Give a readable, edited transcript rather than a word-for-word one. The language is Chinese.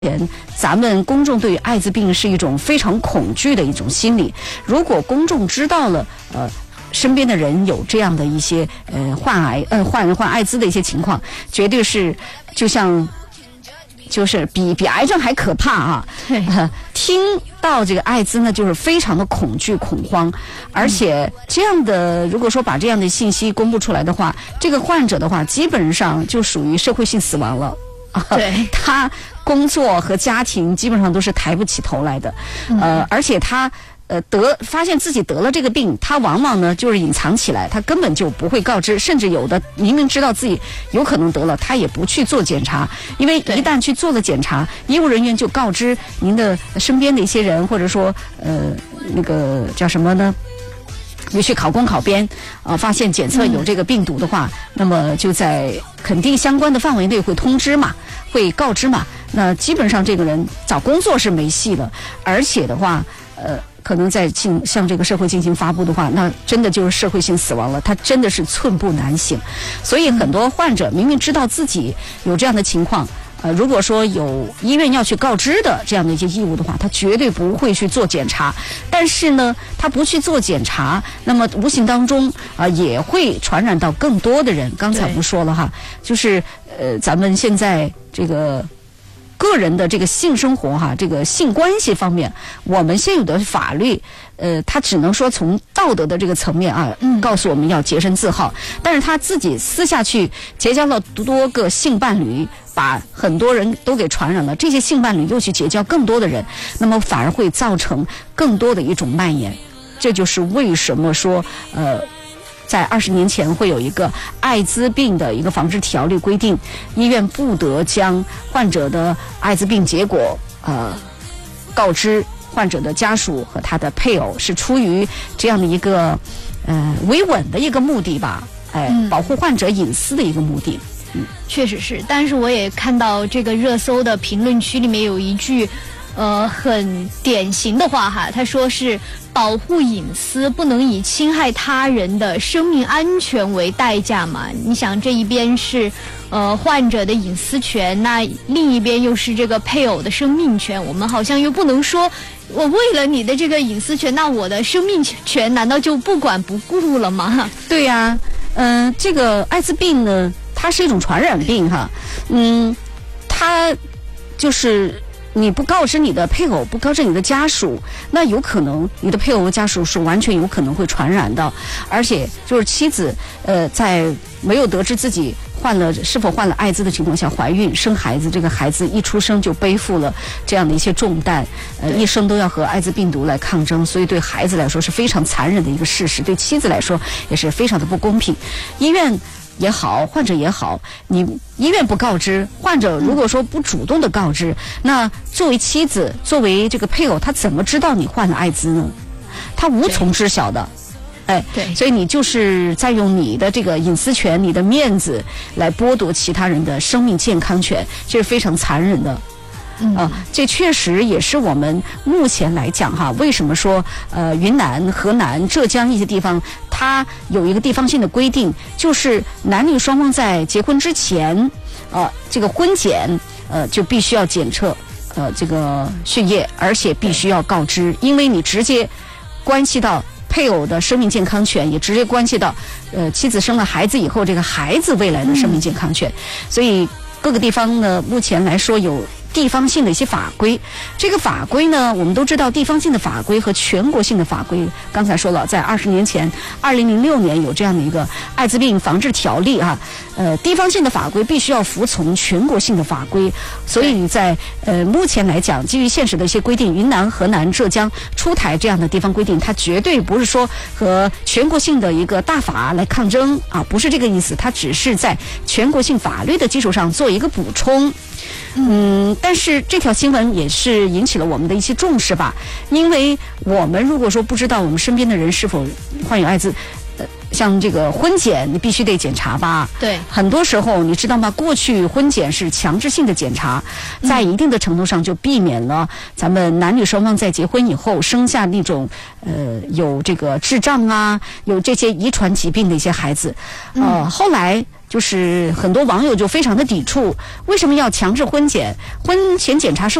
咱们公众对于艾滋病是一种非常恐惧的一种心理。如果公众知道了身边的人有这样的一些患艾滋的一些情况，绝对是就是比癌症还可怕啊！听到这个艾滋呢，就是非常的恐惧恐慌，而且这样的如果说把这样的信息公布出来的话，这个患者的话基本上就属于社会性死亡了。 对， 他工作和家庭基本上都是抬不起头来的，而且他发现自己得了这个病，他往往呢就是隐藏起来，他根本就不会告知，甚至有的明明知道自己有可能得了，他也不去做检查，因为一旦去做了检查，医务人员就告知您的身边的一些人，或者说那个叫什么呢？你去考公考编发现检测有这个病毒的话，那么就在肯定相关的范围内会通知嘛，会告知嘛。那基本上这个人找工作是没戏了，而且的话，可能在向这个社会进行发布的话，那真的就是社会性死亡了，他真的是寸步难行。所以很多患者明明知道自己有这样的情况。如果说有医院要去告知的这样的一些义务的话，他绝对不会去做检查。但是呢，他不去做检查，那么无形当中也会传染到更多的人。刚才不说了哈，就是咱们现在这个个人的这个性生活哈，这个性关系方面，我们现有的法律他只能说从道德的这个层面告诉我们要洁身自好，但是他自己私下去结交了多个性伴侣，把很多人都给传染了，这些性伴侣又去结交更多的人，那么反而会造成更多的一种蔓延。这就是为什么说在20年前会有一个艾滋病的一个防治条例规定，医院不得将患者的艾滋病结果告知患者的家属和他的配偶，是出于这样的一个维稳的一个目的吧，保护患者隐私的一个目的。 确实是，但是我也看到这个热搜的评论区里面有一句很典型的话哈，他说是保护隐私不能以侵害他人的生命安全为代价嘛。你想这一边是患者的隐私权，那另一边又是这个配偶的生命权，我们好像又不能说我为了你的这个隐私权，那我的生命权难道就不管不顾了吗？ 对呀，这个艾滋病呢，它是一种传染病哈，它就是你不告知你的配偶，不告知你的家属，那有可能你的配偶和家属是完全有可能会传染的，而且就是妻子在没有得知自己是否患了艾滋的情况下怀孕生孩子，这个孩子一出生就背负了这样的一些重担，一生都要和艾滋病毒来抗争，所以对孩子来说是非常残忍的一个事实，对妻子来说也是非常的不公平。医院也好，患者也好，你医院不告知，患者如果说不主动的告知，那作为妻子，作为这个配偶，他怎么知道你患了艾滋呢？他无从知晓的。 对， 所以你就是在用你的这个隐私权、你的面子来剥夺其他人的生命健康权，这是非常残忍的。这确实也是我们目前来讲哈，为什么说云南、河南、浙江一些地方，它有一个地方性的规定，就是男女双方在结婚之前，这个婚检就必须要检测这个血液，而且必须要告知，因为你直接关系到配偶的生命健康权，也直接关系到妻子生了孩子以后这个孩子未来的生命健康权，所以各个地方呢目前来说有地方性的一些法规。这个法规呢，我们都知道地方性的法规和全国性的法规，刚才说了，在20年前2006年有这样的一个艾滋病防治条例啊，地方性的法规必须要服从全国性的法规，所以在目前来讲，基于现实的一些规定，云南、河南、浙江出台这样的地方规定，它绝对不是说和全国性的一个大法来抗争啊，不是这个意思，它只是在全国性法律的基础上做一个补充。但是这条新闻也是引起了我们的一些重视吧，因为我们如果说不知道我们身边的人是否患有艾滋，像这个婚检你必须得检查吧？ 对， 很多时候你知道吗？过去婚检是强制性的检查，在一定的程度上就避免了咱们男女双方在结婚以后生下那种有这个智障啊，有这些遗传疾病的一些孩子。后来就是很多网友就非常的抵触，为什么要强制婚检？婚前检查是